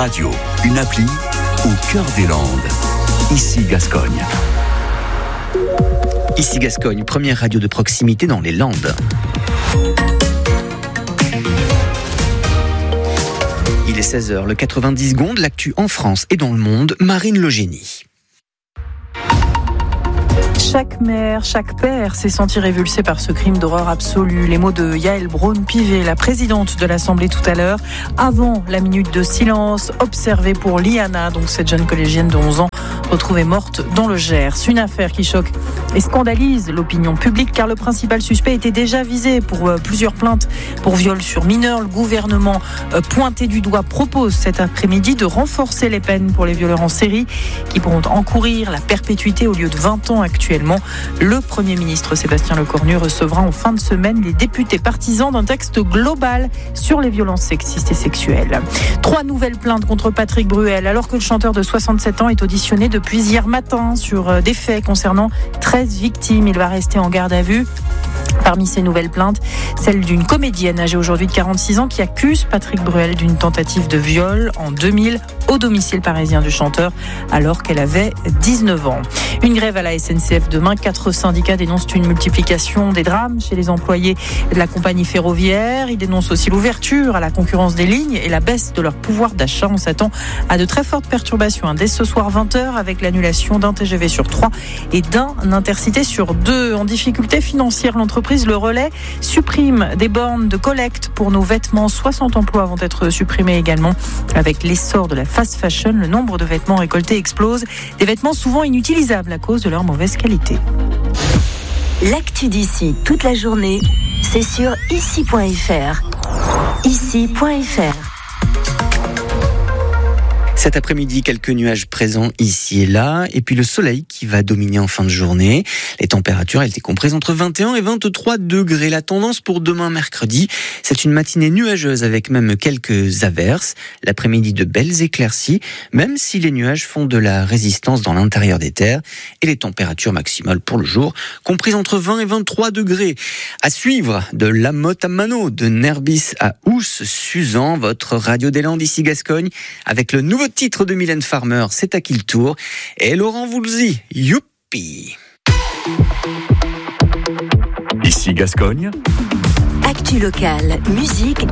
radio, une appli au cœur des Landes. Ici Gascogne. Ici Gascogne, première radio de proximité dans les Landes. Il est 16h, le 90 secondes, l'actu en France et dans le monde, Marine Logénie. Chaque mère, chaque père s'est senti révulsé par ce crime d'horreur absolu. Les mots de Yaël Braun-Pivet, la présidente de l'Assemblée tout à l'heure, avant la minute de silence observée pour Liana, donc cette jeune collégienne de 11 ans, retrouvée morte dans le Gers. Une affaire qui choque et scandalise l'opinion publique car le principal suspect était déjà visé pour plusieurs plaintes pour viol sur mineurs. Le gouvernement pointé du doigt propose cet après-midi de renforcer les peines pour les violeurs en série qui pourront encourir la perpétuité au lieu de 20 ans actuellement. Le Premier ministre Sébastien Lecornu recevra en fin de semaine les députés partisans d'un texte global sur les violences sexistes et sexuelles. 3 nouvelles plaintes contre Patrick Bruel alors que le chanteur de 67 ans est auditionné depuis hier matin sur des faits concernant 13 victimes. Il va rester en garde à vue. Parmi ces nouvelles plaintes, celle d'une comédienne âgée aujourd'hui de 46 ans qui accuse Patrick Bruel d'une tentative de viol en 2000 au domicile parisien du chanteur alors qu'elle avait 19 ans. Une grève à la SNCF demain. 4 syndicats dénoncent une multiplication des drames chez les employés de la compagnie ferroviaire. Ils dénoncent aussi l'ouverture à la concurrence des lignes et la baisse de leur pouvoir d'achat. On s'attend à de très fortes perturbations dès ce soir 20h avec l'annulation d'un TGV sur 3 et d'un Intercité sur 2. En difficulté financière, l'entreprise Le Relais supprime des bornes de collecte pour nos vêtements. 60 emplois vont être supprimés également. Avec l'essor de la fast fashion, le nombre de vêtements récoltés explose. Des vêtements souvent inutilisables à cause de leur mauvaise qualité. L'actu d'ici toute la journée, c'est sur ici.fr. Ici.fr. Cet après-midi, quelques nuages présents ici et là, et puis le soleil qui va dominer en fin de journée. Les températures, elles étaient comprises entre 21 et 23 degrés. La tendance pour demain mercredi, c'est une matinée nuageuse avec même quelques averses. L'après-midi, de belles éclaircies, même si les nuages font de la résistance dans l'intérieur des terres. Et les températures maximales pour le jour, comprises entre 20 et 23 degrés. À suivre, de La Motte à Mano, de Nerbis à Ous-Suzan, votre radio des Landes ici Gascogne, avec le nouveau titre de Mylène Farmer, C'est à qui le tour, et Laurent Voulzy, youpi. Ici Gascogne. Actu locale, musique